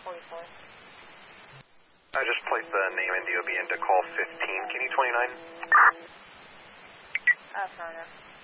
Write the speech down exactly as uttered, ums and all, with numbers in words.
forty-four. I just placed the name and D O B into call fifteen. Can you twenty-nine? Affirmative.